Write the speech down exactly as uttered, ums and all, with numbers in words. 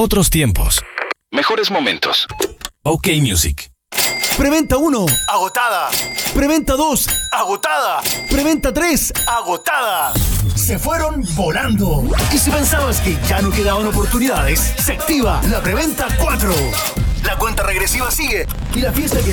Otros tiempos. Mejores momentos. OK Music. Preventa uno, agotada. Preventa dos, agotada. Preventa tres, agotada. Se fueron volando. Y si pensabas que ya no quedaban oportunidades, se activa la Preventa cuatro. La cuenta regresiva sigue y la fiesta que